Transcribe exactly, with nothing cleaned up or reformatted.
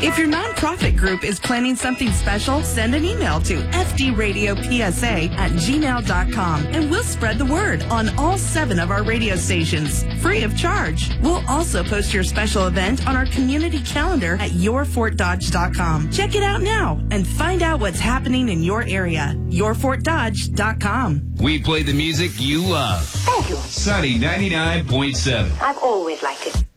If your nonprofit group is planning something special, send an email to f d radio p s a at gmail dot com and we'll spread the word on all seven of our radio stations, free of charge. We'll also post your special event on our community calendar at your fort dodge dot com. Check it out now and find out what's happening in your area. your fort dodge dot com. We play the music you love. Thank you. Sunny ninety-nine point seven. I've always liked it.